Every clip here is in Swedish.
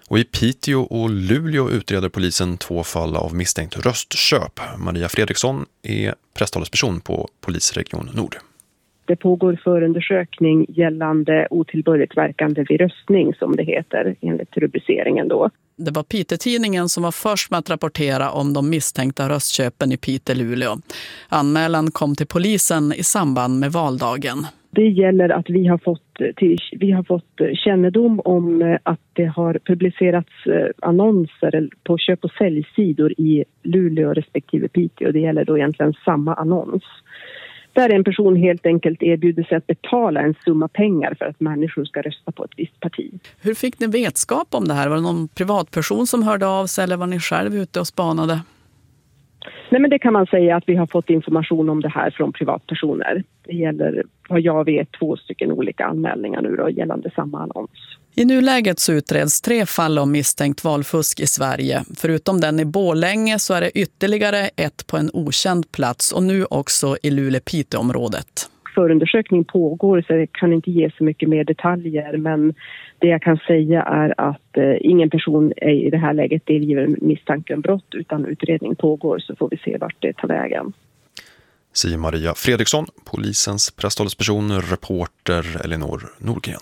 Och i Piteå och Luleå utreder polisen 2 fall av misstänkt röstköp. Maria Fredriksson är presstalesperson på Polisregion Nord. Det pågår förundersökning gällande otillbörligt verkande vid röstning, som det heter enligt rubriceringen då. Det var Piteå-tidningen som var först med att rapportera om de misstänkta röstköpen i Piteå-Luleå. Anmälan kom till polisen i samband med valdagen. Det gäller att vi har fått kännedom om att det har publicerats annonser på köp- och säljsidor i Luleå respektive Piteå. Det gäller då egentligen samma annons. Där en person helt enkelt erbjuder sig att betala en summa pengar för att människor ska rösta på ett visst parti. Hur fick ni vetskap om det här? Var det någon privatperson som hörde av sig eller var ni själv ute och spanade? Nej, men det kan man säga att vi har fått information om det här från privatpersoner. Det gäller, vad jag vet, 2 olika anmälningar nu då, gällande samma annons. I nuläget så utreds 3 fall om misstänkt valfusk i Sverige. Förutom den i Borlänge så är det ytterligare ett på en okänd plats och nu också i Luleå-Piteå-området. Förundersökning pågår så jag kan inte ge så mycket mer detaljer, men det jag kan säga är att ingen person är i det här läget delgiven misstanke om brott, utan utredning pågår, så får vi se vart det tar vägen. Säger Maria Fredriksson, polisens presstalesperson, reporter Elinor Nordgren.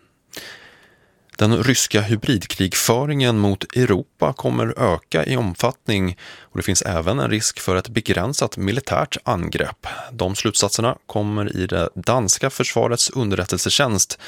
Den ryska hybridkrigföringen mot Europa kommer öka i omfattning och det finns även en risk för ett begränsat militärt angrepp. De slutsatserna kommer i det danska försvarets underrättelsetjänst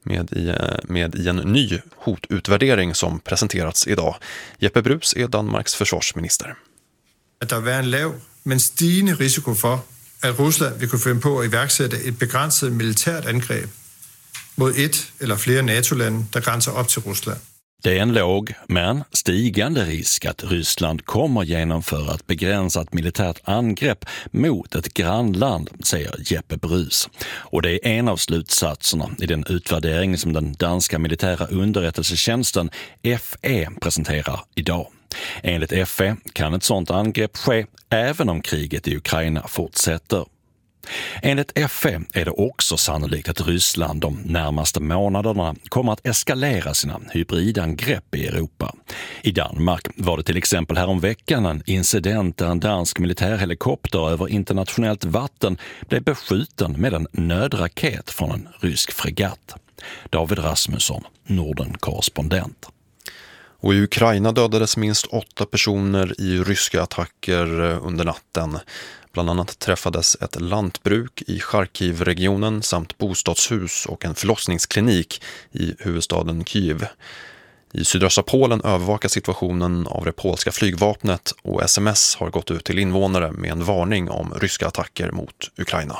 med i en ny hotutvärdering som presenterats idag. Jeppe Bruus är Danmarks försvarsminister. Att det är en lav men stigande risiko för att Ryssland vill kunna finna på att iværksætte ett begränsat militärt angrepp mot ett eller flera NATO-länder där gränsar upp till Ryssland. Det är en låg men stigande risk att Ryssland kommer genomföra ett begränsat militärt angrepp mot ett grannland, säger Jeppe Bruus. Och det är en av slutsatserna i den utvärdering som den danska militära underrättelsetjänsten FE presenterar idag. Enligt FE kan ett sådant angrepp ske även om kriget i Ukraina fortsätter. Enligt FE är det också sannolikt att Ryssland de närmaste månaderna kommer att eskalera sina hybridangrepp i Europa. I Danmark var det till exempel häromveckan en incident där en dansk militärhelikopter över internationellt vatten blev beskjuten med en nödraket från en rysk fregatt. David Rasmusson, Norden-korrespondent. Och i Ukraina dödades minst 8 personer i ryska attacker under natten. Bland annat träffades ett lantbruk i Charkiv-regionen samt bostadshus och en förlossningsklinik i huvudstaden Kyiv. I sydöstra Polen övervakas situationen av det polska flygvapnet och SMS har gått ut till invånare med en varning om ryska attacker mot Ukraina.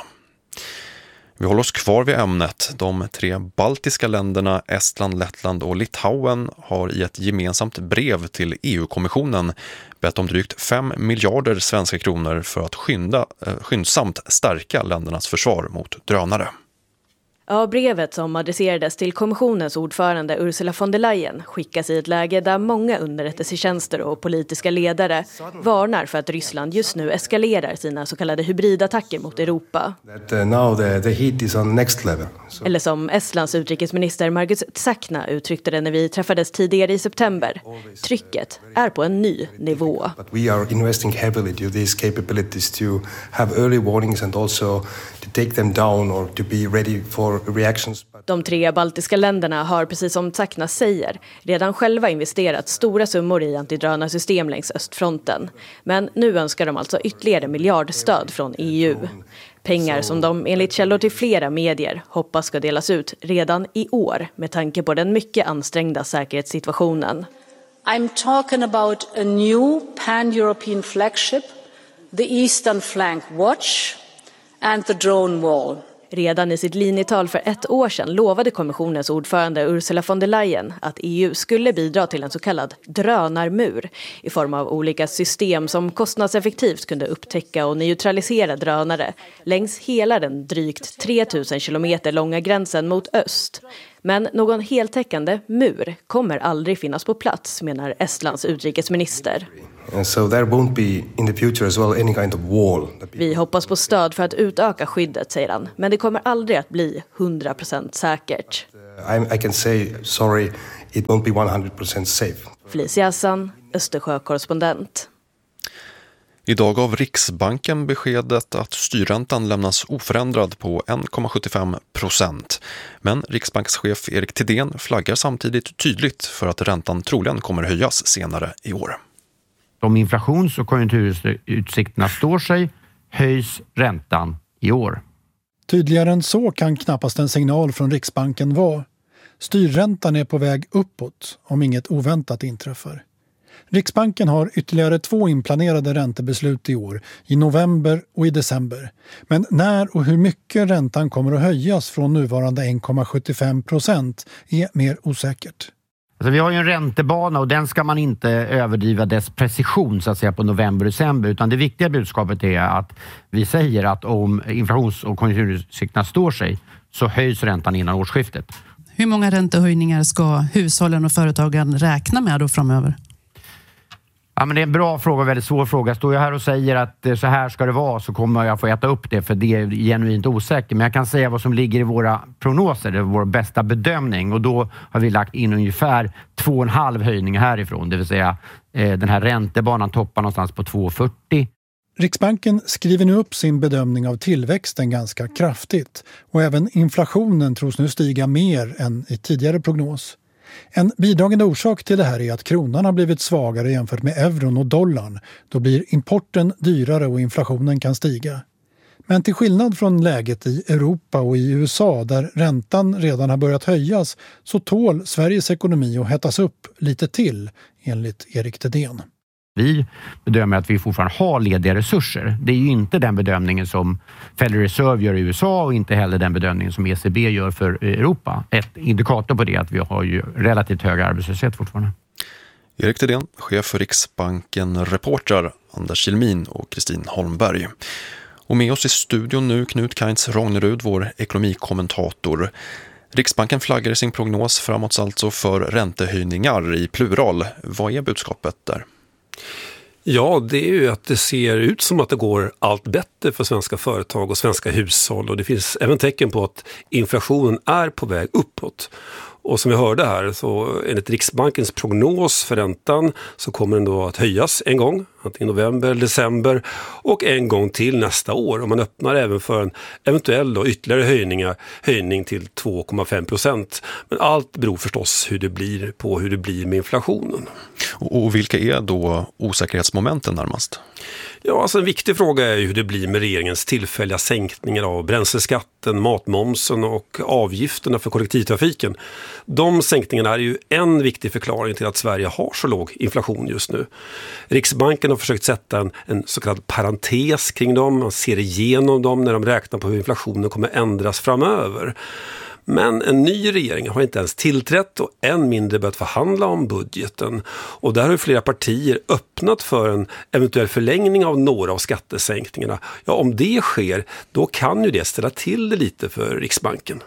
Vi håller oss kvar vid ämnet. De 3 baltiska länderna Estland, Lettland och Litauen har i ett gemensamt brev till EU-kommissionen bett om drygt 5 miljarder svenska kronor för att skyndsamt stärka ländernas försvar mot drönare. Ja, brevet som adresserades till kommissionens ordförande Ursula von der Leyen skickas i ett läge där många underrättelsetjänster och politiska ledare varnar för att Ryssland just nu eskalerar sina så kallade hybridattacker mot Europa. Eller som Estlands utrikesminister Margus Tsakna uttryckte det när vi träffades tidigare i september. Trycket är på en ny nivå. We are investing heavily to these capabilities to have early warnings and also to take them down or to be ready for reactions. De 3 baltiska länderna har, precis som Tsakna säger, redan själva investerat stora summor i antidrönarsystem längs östfronten. Men nu önskar de alltså ytterligare miljardstöd från EU. Pengar som de enligt källor till flera medier hoppas ska delas ut redan i år med tanke på den mycket ansträngda säkerhetssituationen. I'm talking about a new pan-European flagship, the Eastern Flank Watch and the drone wall. Redan i sitt linjetal för 1 år sedan lovade kommissionens ordförande Ursula von der Leyen att EU skulle bidra till en så kallad drönarmur i form av olika system som kostnadseffektivt kunde upptäcka och neutralisera drönare längs hela den drygt 3000 kilometer långa gränsen mot öst. Men någon heltäckande mur kommer aldrig finnas på plats, menar Estlands utrikesminister. And so there won't be in the future as well any kind of wall. Vi hoppas på stöd för att utöka skyddet, säger han. Men det kommer aldrig att bli 100% säkert. I can say, sorry, it won't be 100% safe. Felicia Hassan, Östersjö-korrespondent. Idag gav Riksbanken beskedet att styrräntan lämnas oförändrad på 1,75%. Men riksbankschef Erik Thedéen flaggar samtidigt tydligt för att räntan troligen kommer höjas senare i år. Om inflations- och konjunkturutsikterna står sig höjs räntan i år. Tydligare än så kan knappast en signal från Riksbanken vara. Styrräntan är på väg uppåt om inget oväntat inträffar. Riksbanken har ytterligare 2 inplanerade räntebeslut i år, i november och i december. Men när och hur mycket räntan kommer att höjas från nuvarande 1,75% är mer osäkert. Alltså vi har ju en räntebana och den ska man inte överdriva dess precision så att säga på november och december, utan det viktiga budskapet är att vi säger att om inflations- och konjunkturutsikterna står sig så höjs räntan innan årsskiftet. Hur många räntehöjningar ska hushållen och företagen räkna med då framöver? Ja, men det är en bra fråga, väldigt svår fråga. Står jag här och säger att så här ska det vara så kommer jag få äta upp det, för det är genuint osäkert. Men jag kan säga vad som ligger i våra prognoser, det är vår bästa bedömning. Och då har vi lagt in ungefär 2,5 höjningar härifrån. Det vill säga den här räntebanan toppar någonstans på 2,40. Riksbanken skriver nu upp sin bedömning av tillväxten ganska kraftigt. Och även inflationen tros nu stiga mer än i tidigare prognos. En bidragande orsak till det här är att kronan har blivit svagare jämfört med euron och dollarn. Då blir importen dyrare och inflationen kan stiga. Men till skillnad från läget i Europa och i USA där räntan redan har börjat höjas så tål Sveriges ekonomi att hettas upp lite till, enligt Erik Thedéen. Vi bedömer att vi fortfarande har lediga resurser. Det är ju inte den bedömningen som Federal Reserve gör i USA och inte heller den bedömningen som ECB gör för Europa. Ett indikator på det är att vi har ju relativt hög arbetslöshet fortfarande. Erik Thedéen, chef för Riksbanken, reportrar Anders Kilmin och Kristin Holmberg. Och med oss i studion nu Knut Kainz Rognerud, vår ekonomikommentator. Riksbanken flaggar i sin prognos framåt alltså för räntehöjningar i plural. Vad är budskapet där? Ja, det är ju att det ser ut som att det går allt bättre för svenska företag och svenska hushåll. Och det finns även tecken på att inflationen är på väg uppåt. Och som vi hörde här, så enligt Riksbankens prognos för räntan så kommer den då att höjas en gång, antingen november eller december, och en gång till nästa år. Och man öppnar även för en eventuell då ytterligare höjning till 2,5%. Men allt beror förstås hur det blir med inflationen. Och vilka är då osäkerhetsmomenten närmast? Ja, alltså en viktig fråga är ju hur det blir med regeringens tillfälliga sänkningar av bränsleskatten, matmomsen och avgifterna för kollektivtrafiken. De sänkningarna är ju en viktig förklaring till att Sverige har så låg inflation just nu. Riksbanken har försökt sätta en så kallad parentes kring dem. Man ser igenom dem när de räknar på hur inflationen kommer ändras framöver. Men en ny regering har inte ens tillträtt och än mindre börjat förhandla om budgeten. Och där har flera partier öppnat för en eventuell förlängning av några av skattesänkningarna. Ja, om det sker, då kan ju det ställa till det lite för Riksbanken.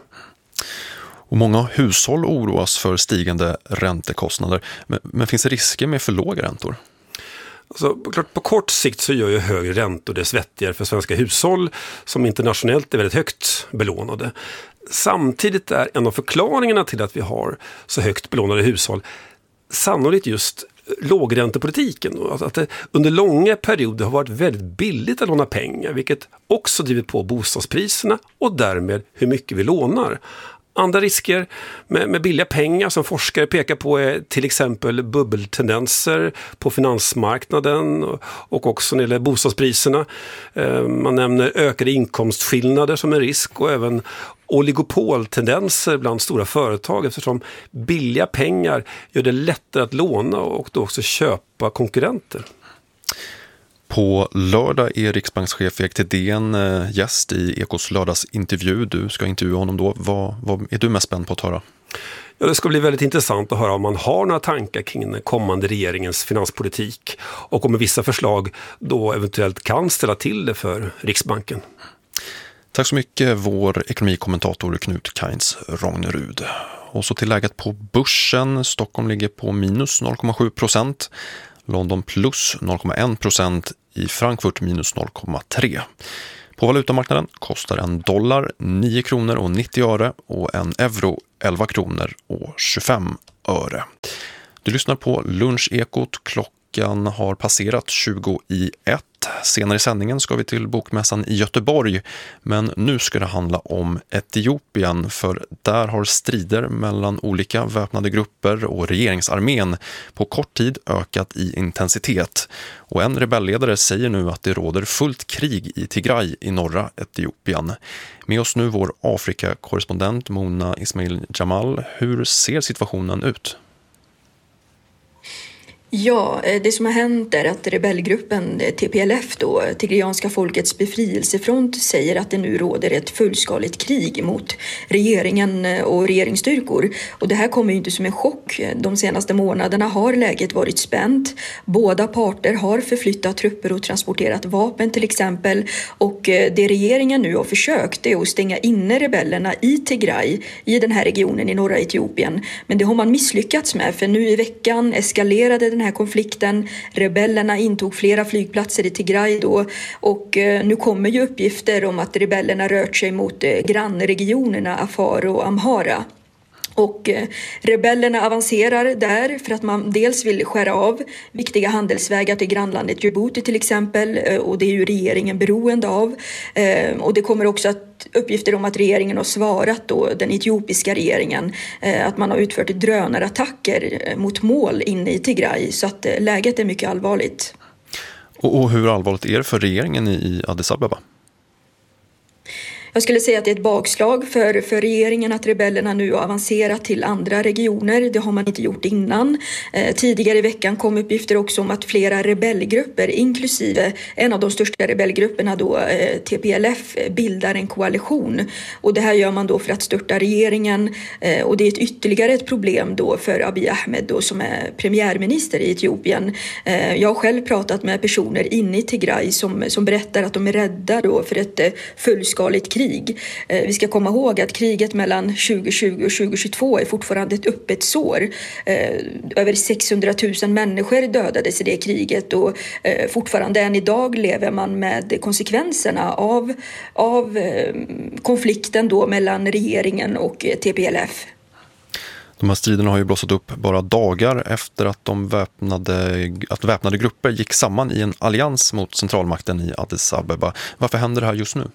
Och många hushåll oroas för stigande räntekostnader. Men finns det risker med för låga räntor? Alltså, på kort sikt så gör ju högre räntor det svettigare för svenska hushåll som internationellt är väldigt högt belånade. Samtidigt är en av förklaringarna till att vi har så högt belånade hushåll sannolikt just lågräntepolitiken. Att det under långa perioder har varit väldigt billigt att låna pengar, vilket också drivit på bostadspriserna och därmed hur mycket vi lånar. Andra risker med billiga pengar som forskare pekar på är till exempel bubbeltendenser på finansmarknaden och också när det gäller bostadspriserna. Man nämner ökade inkomstskillnader som en risk och även oligopoltendenser bland stora företag eftersom billiga pengar gör det lättare att låna och då också köpa konkurrenter. På lördag är riksbankschef Erik Thedéen gäst i Ekos lördagsintervju. Du ska intervjua honom då. Vad är du mest spänd på att höra? Ja, det ska bli väldigt intressant att höra om man har några tankar kring den kommande regeringens finanspolitik och om vissa förslag då eventuellt kan ställa till det för Riksbanken. Tack så mycket vår ekonomikommentator Knut Kainz Rognerud. Och så till läget på börsen. Stockholm ligger på minus 0,7%. London plus 0,1%, i Frankfurt minus 0,3%. På valutamarknaden kostar en dollar 9 kronor och 90 öre och en euro 11 kronor och 25 öre. Du lyssnar på Lunchekot. Klockan har passerat 20:01. Senare i sändningen ska vi till bokmässan i Göteborg, men nu ska det handla om Etiopien, för där har strider mellan olika väpnade grupper och regeringsarmén på kort tid ökat i intensitet. Och en rebellledare säger nu att det råder fullt krig i Tigray i norra Etiopien. Med oss nu vår Afrika-korrespondent Mona Ismail Jamal. Hur ser situationen ut? Ja, det som har hänt är att rebellgruppen TPLF, då, Tigrianska folkets befrielsefront, säger att det nu råder ett fullskaligt krig mot regeringen och regeringsstyrkor. Och det här kommer ju inte som en chock. De senaste månaderna har läget varit spänt. Båda parter har förflyttat trupper och transporterat vapen till exempel. Och det regeringen nu har försökt är att stänga inne rebellerna i Tigray, i den här regionen i norra Etiopien. Men det har man misslyckats med, för nu i veckan eskalerade den här konflikten. Rebellerna intog flera flygplatser i Tigray då, och nu kommer ju uppgifter om att rebellerna rört sig mot grannregionerna Afar och Amhara. Och rebellerna avancerar där för att man dels vill skära av viktiga handelsvägar till grannlandet Djibouti till exempel, och det är ju regeringen beroende av. Och det kommer också uppgifter om att regeringen har svarat då, den etiopiska regeringen, att man har utfört drönarattacker mot mål inne i Tigray, så att läget är mycket allvarligt. Och hur allvarligt är det för regeringen i Addis Abeba? Jag skulle säga att det är ett bakslag för regeringen att rebellerna nu har avancerat till andra regioner. Det har man inte gjort innan. Tidigare i veckan kom uppgifter också om att flera rebellgrupper, inklusive en av de största rebellgrupperna då, TPLF, bildar en koalition. Och det här gör man då för att störta regeringen. Och det är ytterligare ett problem då för Abiy Ahmed då, som är premiärminister i Etiopien. Jag har själv pratat med personer inne i Tigray som berättar att de är rädda då för ett fullskaligt krig. Vi ska komma ihåg att kriget mellan 2020 och 2022 är fortfarande ett öppet sår. Över 600 000 människor dödades i det kriget, och fortfarande än idag lever man med konsekvenserna av konflikten då mellan regeringen och TPLF. De här striderna har ju blossat upp bara dagar efter att väpnade grupper gick samman i en allians mot centralmakten i Addis Abeba. Varför händer det här just nu?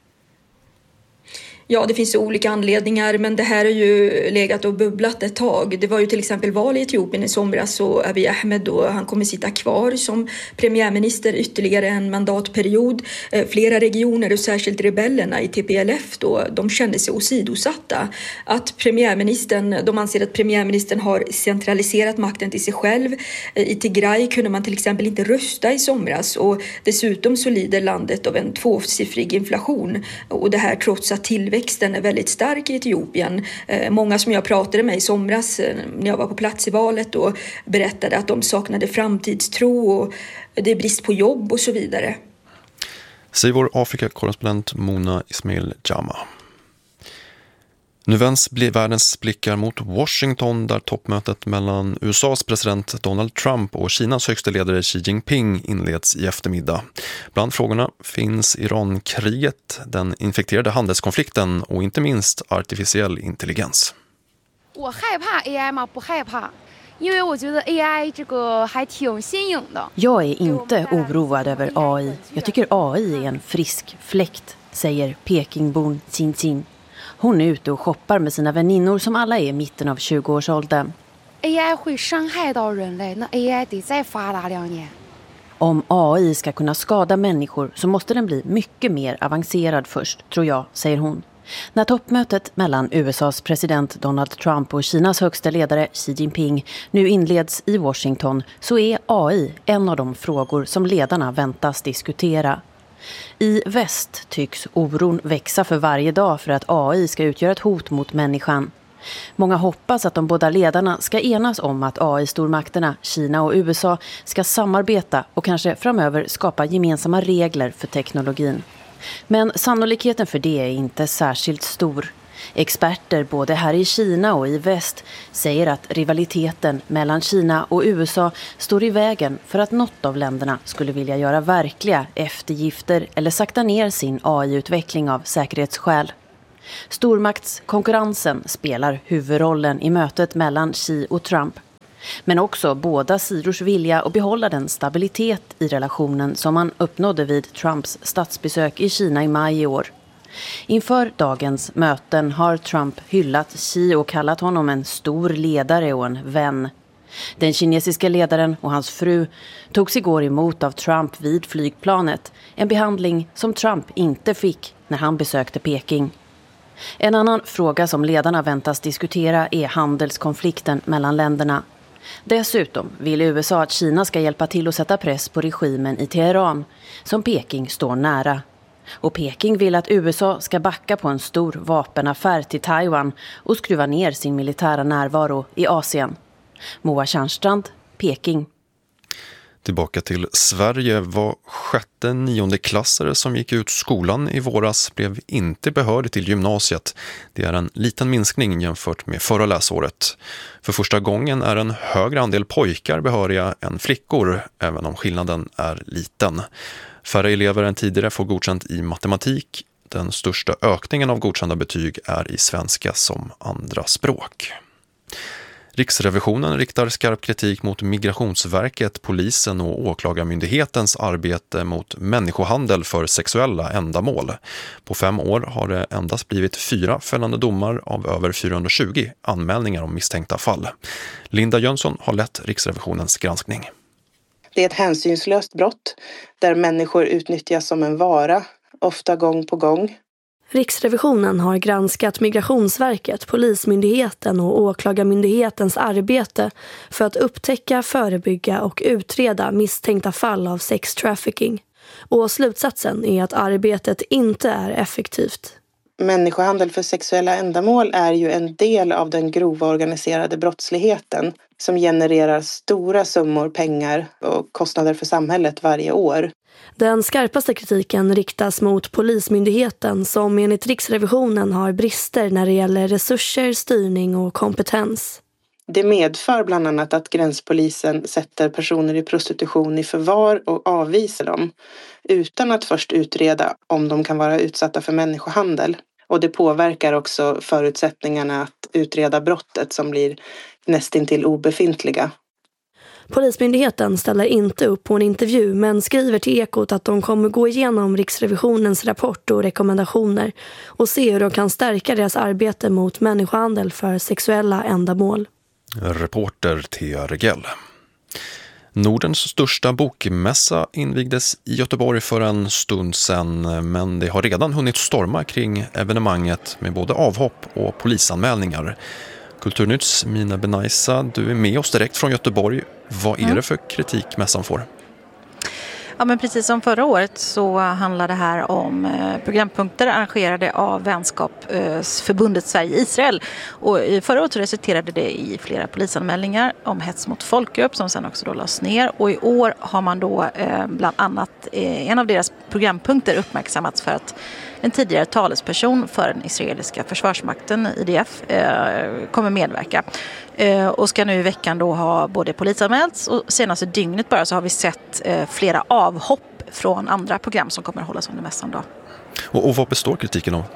Ja, det finns olika anledningar, men det här är ju legat och bubblat ett tag. Det var ju till exempel val i Etiopien i somras, och Abiy Ahmed då, han kommer sitta kvar som premiärminister ytterligare en mandatperiod. Flera regioner och särskilt rebellerna i TPLF då, de känner sig åsidosatta. De anser att premiärministern har centraliserat makten till sig själv. I Tigray kunde man till exempel inte rösta i somras, och dessutom så lider landet av en 2-siffrig inflation, och det här trots att tillväxten är väldigt stark i Etiopien. Många som jag pratade med i somras när jag var på plats i valet och berättade att de saknade framtidstro, och det är brist på jobb och så vidare. Säger vår Afrika-korrespondent Mona Ismail Jama. Nu vänds världens blickar mot Washington, där toppmötet mellan USAs president Donald Trump och Kinas högsta ledare Xi Jinping inleds i eftermiddag. Bland frågorna finns Iran-kriget, den infekterade handelskonflikten och inte minst artificiell intelligens. Jag är inte oroad över AI. Jag tycker AI är en frisk fläkt, säger Pekingbon Xin Xin. Hon är ute och shoppar med sina väninnor som alla är i mitten av 20-årsåldern. Om AI ska kunna skada människor så måste den bli mycket mer avancerad först, tror jag, säger hon. När toppmötet mellan USAs president Donald Trump och Kinas högsta ledare Xi Jinping nu inleds i Washington, så är AI en av de frågor som ledarna väntas diskutera. I väst tycks oron växa för varje dag för att AI ska utgöra ett hot mot människan. Många hoppas att de båda ledarna ska enas om att AI-stormakterna, Kina och USA, ska samarbeta och kanske framöver skapa gemensamma regler för teknologin. Men sannolikheten för det är inte särskilt stor. Experter både här i Kina och i väst säger att rivaliteten mellan Kina och USA står i vägen för att något av länderna skulle vilja göra verkliga eftergifter eller sakta ner sin AI-utveckling av säkerhetsskäl. Stormaktskonkurrensen spelar huvudrollen i mötet mellan Xi och Trump. Men också båda sidors vilja att behålla den stabilitet i relationen som man uppnådde vid Trumps statsbesök i Kina i maj i år. Inför dagens möten har Trump hyllat Xi och kallat honom en stor ledare och en vän. Den kinesiska ledaren och hans fru togs igår emot av Trump vid flygplanet, en behandling som Trump inte fick när han besökte Peking. En annan fråga som ledarna väntas diskutera är handelskonflikten mellan länderna. Dessutom vill USA att Kina ska hjälpa till att sätta press på regimen i Teheran, som Peking står nära. Och Peking vill att USA ska backa på en stor vapenaffär till Taiwan och skruva ner sin militära närvaro i Asien. Moa Tjärnstrand, Peking. Tillbaka till Sverige. Var 6:e, 9-klassare som gick ut skolan i våras blev inte behörig till gymnasiet. Det är en liten minskning jämfört med förra läsåret. För första gången är en högre andel pojkar behöriga än flickor, även om skillnaden är liten. Färre elever än tidigare får godkänt i matematik. Den största ökningen av godkända betyg är i svenska som andra språk. Riksrevisionen riktar skarp kritik mot Migrationsverket, polisen och åklagarmyndighetens arbete mot människohandel för sexuella ändamål. På 5 år har det endast blivit 4 fällande domar av över 420 anmälningar om misstänkta fall. Linda Jönsson har lett Riksrevisionens granskning. Det är ett hänsynslöst brott där människor utnyttjas som en vara, ofta gång på gång. Riksrevisionen har granskat Migrationsverket, Polismyndigheten och Åklagarmyndighetens arbete för att upptäcka, förebygga och utreda misstänkta fall av sextrafficking. Och slutsatsen är att arbetet inte är effektivt. Människohandel för sexuella ändamål är ju en del av den grova organiserade brottsligheten som genererar stora summor pengar och kostnader för samhället varje år. Den skarpaste kritiken riktas mot Polismyndigheten som enligt Riksrevisionen har brister när det gäller resurser, styrning och kompetens. Det medför bland annat att gränspolisen sätter personer i prostitution i förvar och avvisar dem utan att först utreda om de kan vara utsatta för människohandel. Och det påverkar också förutsättningarna att utreda brottet som blir nästintill obefintliga. Polismyndigheten ställer inte upp på en intervju men skriver till Ekot att de kommer gå igenom Riksrevisionens rapport och rekommendationer och se hur de kan stärka deras arbete mot människohandel för sexuella ändamål. Reporter Thea Regell. Nordens största bokmässa invigdes i Göteborg för en stund sedan, men det har redan hunnit storma kring evenemanget med både avhopp och polisanmälningar. Kulturnytts Mina Benaisa, du är med oss direkt från Göteborg. Vad är det för kritik mässan får? Ja, men precis som förra året så handlar det här om programpunkter arrangerade av Vänskapsförbundet Sverige-Israel. Och förra året resulterade det i flera polisanmälningar om hets mot folkgrupp som sen också då lades ner. Och i år har man då bland annat en av deras programpunkter uppmärksammats för att en tidigare talesperson för den israeliska försvarsmakten, IDF, kommer medverka. Och ska nu i veckan då ha både polisanmälts och senaste dygnet bara så har vi sett flera avhopp från andra program som kommer att hållas under mässan då. Och vad består kritiken av?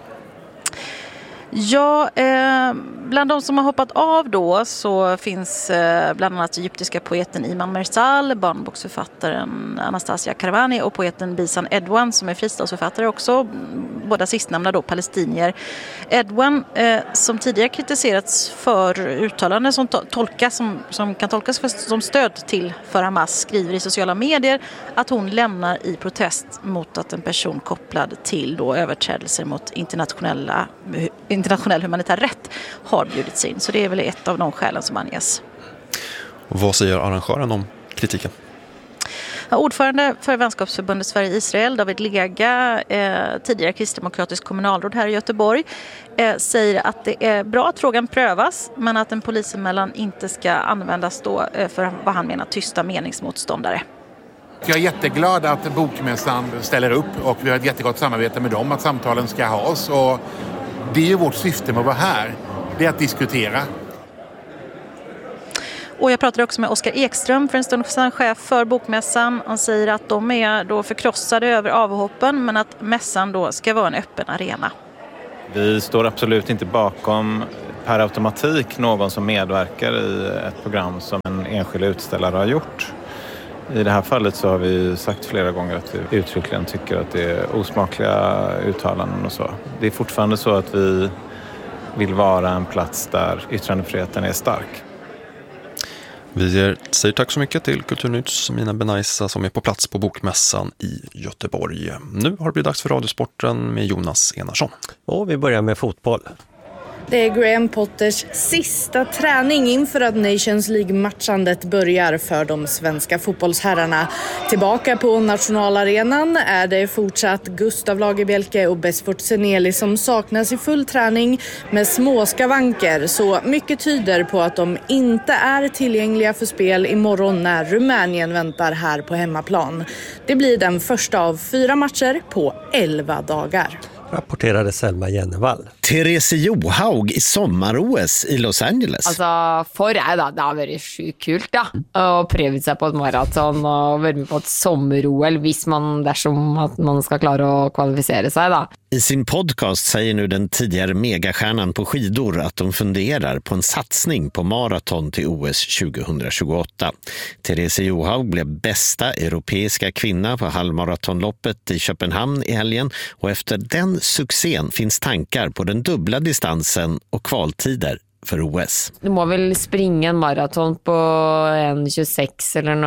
Ja, bland de som har hoppat av då så finns bland annat egyptiska poeten Iman Mersal, barnboksförfattaren Anastasia Karavani och poeten Bisan Edwan som är fristadsförfattare också, båda sistnämnda då palestinier. Edwan som tidigare kritiserats för uttalanden som kan tolkas som stöd för Hamas skriver i sociala medier att hon lämnar i protest mot att en person kopplad till då överträdelser mot internationell humanitär rätt har bjudits in. Så det är väl ett av de skälen som anges. Och vad säger arrangören om kritiken? Ordförande för Vänskapsförbundet Sverige-Israel, David Lega, tidigare kristdemokratisk kommunalråd här i Göteborg, säger att det är bra att frågan prövas men att en polisanmälan inte ska användas då för vad han menar tysta meningsmotståndare. Jag är jätteglad att Bokmässan ställer upp och vi har ett jättegott samarbete med dem att samtalen ska ha oss. Och Det är vårt syfte med att vara här. Det är att diskutera. Och jag pratade också med Oskar Ekström, för en stund sedan chef för Bokmässan. Han säger att de är då förkrossade över avhoppen, men att mässan då ska vara en öppen arena. Vi står absolut inte bakom per automatik någon som medverkar i ett program som en enskild utställare har gjort. I det här fallet så har vi sagt flera gånger att vi uttryckligen tycker att det är osmakliga uttalanden och så. Det är fortfarande så att vi vill vara en plats där yttrandefriheten är stark. Vi säger tack så mycket till Kulturnytts Mina Benaisa som är på plats på Bokmässan i Göteborg. Nu har det blivit dags för Radiosporten med Jonas Enarsson. Och vi börjar med fotboll. Det är Graham Potters sista träning inför att Nations League-matchandet börjar för de svenska fotbollsherrarna. Tillbaka på nationalarenan är det fortsatt Gustav Lagerbielke och Besfort Seneli som saknas i full träning med små skavanker. Så mycket tyder på att de inte är tillgängliga för spel imorgon när Rumänien väntar här på hemmaplan. Det blir den första av 4 matcher på 11 dagar. Rapporterade Selma Jennevall. Therese Johaug i sommar-OS i Los Angeles. Altså, for jeg da, det har vært sjukt kult da, å prøve seg på et maraton og være med på et sommer-OL dersom at man ska klara att kvalificera sig da. I sin podcast säger nu den tidigare megastjärnan på skidor att de funderar på en satsning på maraton till OS 2028. Therese Johaug blev bästa europeiska kvinna på halvmaratonloppet i Köpenhamn i helgen och efter den succén finns tankar på den dubbla distansen och kvaltider för OS. Du må väl springa en maraton på 1.26 eller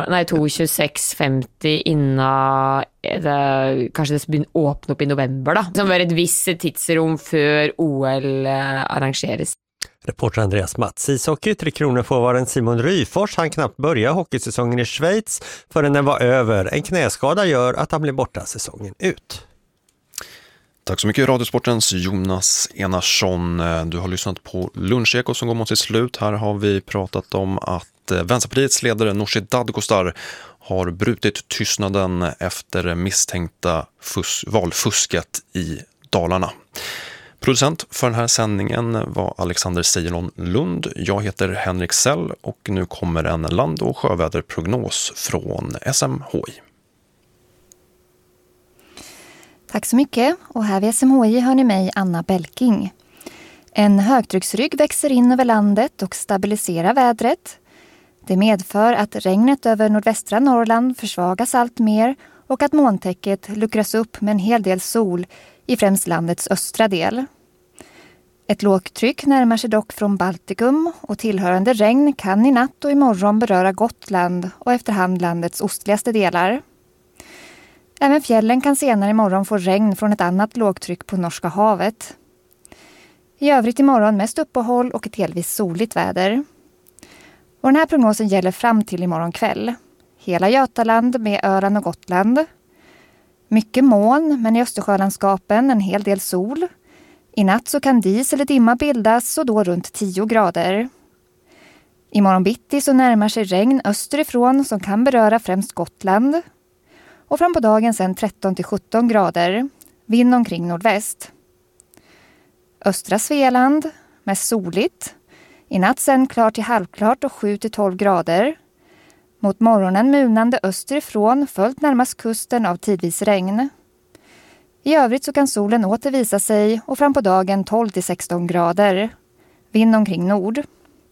2.26.50 innan kanske det börjar öppna upp i november då. Som är ett visst tidsrum för OL arrangeras. Reporter Andreas Mats. Ishockey, 3 kronor får vara en Simon Ryfors. Han knappt började hockeysäsongen i Schweiz förrän den var över. En knäskada gör att han blir borta säsongen ut. Tack så mycket Radiosportens Jonas Enarsson. Du har lyssnat på Luncheko som går mot sitt slut. Här har vi pratat om att Vänsterpartiets ledare Nooshi Dadgostar har brutit tystnaden efter misstänkta valfusket i Dalarna. Producent för den här sändningen var Alexander Seijelon Lund. Jag heter Henrik Sell och nu kommer en land- och sjöväderprognos från SMHI. Tack så mycket, och här vid SMHI hör ni mig, Anna Belking. En högtrycksrygg växer in över landet och stabiliserar vädret. Det medför att regnet över nordvästra Norrland försvagas allt mer och att molntäcket luckras upp med en hel del sol i främst landets östra del. Ett lågtryck närmar sig dock från Baltikum och tillhörande regn kan i natt och imorgon beröra Gotland och efterhand landets ostligaste delar. Även fjällen kan senare imorgon få regn från ett annat lågtryck på Norska havet. I övrigt imorgon mest uppehåll och ett delvis soligt väder. Och den här prognosen gäller fram till imorgon kväll. Hela Götaland med Öland och Gotland. Mycket moln, men i Östersjölandskapen en hel del sol. I natt så kan dis eller dimma bildas och då runt 10 grader. Imorgon bitti så närmar sig regn österifrån som kan beröra främst Gotland. Och fram på dagen sen 13-17 grader. Vind omkring nordväst. Östra Svealand mest soligt. I natt sen klart till halvklart och 7-12 grader. Mot morgonen munande österifrån följt närmast kusten av tidvis regn. I övrigt så kan solen åter visa sig och fram på dagen 12-16 grader. Vind omkring nord.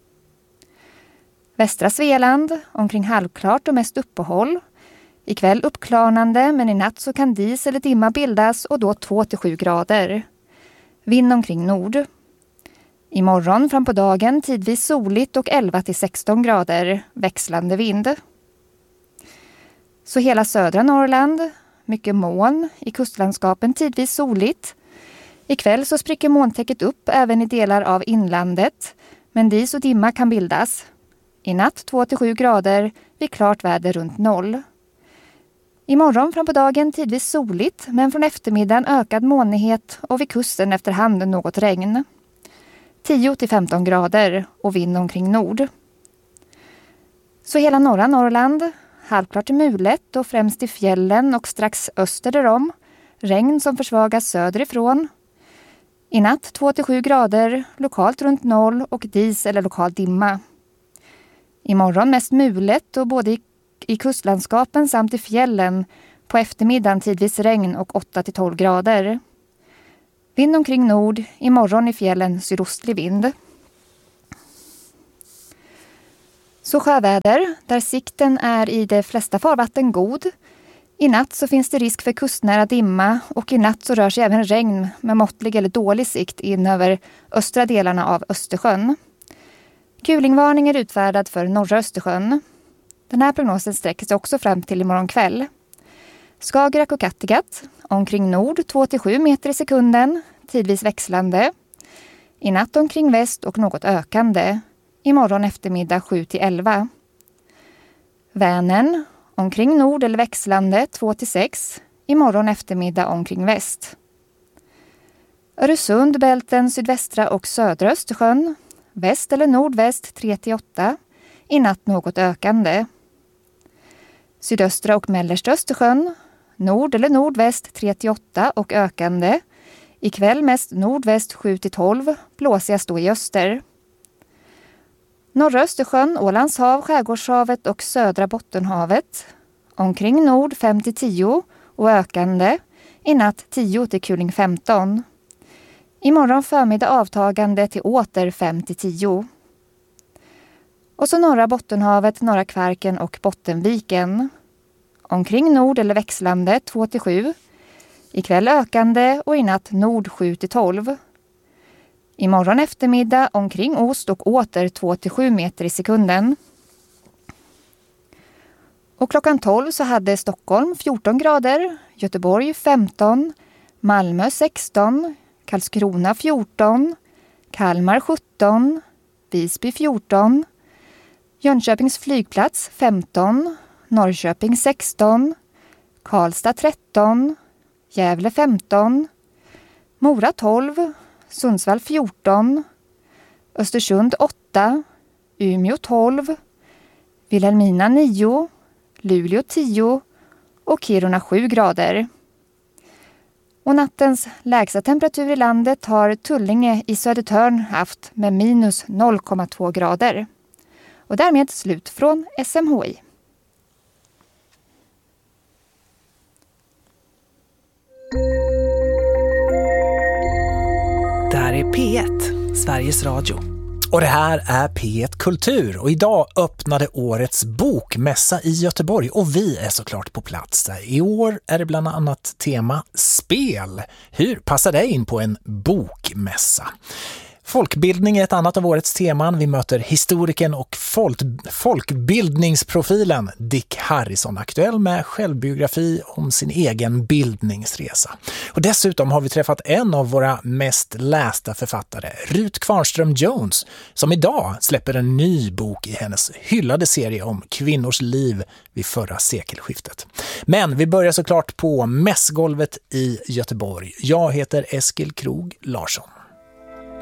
Västra Svealand omkring halvklart och mest uppehåll. Ikväll uppklarnande, men i natt så kan dis eller dimma bildas och då 2-7 grader. Vind omkring nord. Imorgon fram på dagen tidvis soligt och 11-16 grader, växlande vind. Så hela södra Norrland, mycket moln, i kustlandskapen tidvis soligt. Ikväll så spricker molntäcket upp även i delar av inlandet, men dis och dimma kan bildas. I natt 2-7 grader, vid klart väder runt 0. Imorgon fram på dagen tidvis soligt, men från eftermiddagen ökad molnighet och vid kusten efterhand något regn. 10-15 grader och vind omkring nord. Så hela norra Norrland, halvklart i mulet och främst i fjällen och strax öster därom. Regn som försvagas söderifrån. I natt 2-7 grader, lokalt runt 0 och dis eller lokal dimma. Imorgon mest mulet och både i kustlandskapen samt i fjällen. På eftermiddagen tidvis regn och 8-12 grader. Vind omkring nord, imorgon i fjällen sydostlig vind. Så sjöväder, där sikten är i de flesta farvatten god. I natt så finns det risk för kustnära dimma och i natt så rör sig även regn med måttlig eller dålig sikt in över östra delarna av Östersjön. Kulingvarning är utfärdad för norra Östersjön. Den här prognosen sträcker sig också fram till imorgon kväll. Skagerrak och Kattegatt, omkring nord 2-7 meter i sekunden, tidvis växlande. I natt omkring väst och något ökande. Imorgon eftermiddag 7-11. Vänern, omkring nord eller växlande 2-6. Imorgon eftermiddag omkring väst. Öresund, bälten, sydvästra och södra Östersjön. Väst eller nordväst 3-8. I natt något ökande. Sydöstra och mellersta Östersjön. Nord eller nordväst 3-8 och ökande. Ikväll mest nordväst 7-12, blåsigast då i öster. Norra Östersjön, Ålands hav, Skärgårdshavet och södra Bottenhavet. Omkring nord 5-10 och ökande. I natt 10 till kuling 15. Imorgon förmiddag avtagande till åter 5-10. Och så norra Bottenhavet, norra Kvarken och Bottenviken. Omkring nord eller växlande 2-7. Ikväll ökande och i natt nord 7-12. Imorgon eftermiddag omkring ost och åter 2-7 meter i sekunden. Och klockan 12 så hade Stockholm 14 grader, Göteborg 15, Malmö 16, Karlskrona 14, Kalmar 17, Visby 14, Jönköpings flygplats 15, Norrköping 16, Karlstad 13, Gävle 15, Mora 12, Sundsvall 14, Östersund 8, Umeå 12, Vilhelmina 9, Luleå 10 och Kiruna 7 grader. Och nattens lägsta temperatur i landet har Tullinge i Södertörn haft med minus 0,2 grader. Och därmed slut från SMHI. Det här är P1, Sveriges Radio. Och det här är P1 Kultur och idag öppnade årets bokmässa i Göteborg och vi är såklart på plats. I år är det bland annat tema spel. Hur passar det in på en bokmässa? Folkbildning är ett annat av årets teman. Vi möter historikern och folkbildningsprofilen Dick Harrison, aktuell med självbiografi om sin egen bildningsresa. Och dessutom har vi träffat en av våra mest lästa författare, Ruth Kvarnström Jones, som idag släpper en ny bok i hennes hyllade serie om kvinnors liv vid förra sekelskiftet. Men vi börjar såklart på mässgolvet i Göteborg. Jag heter Eskil Krog Larsson.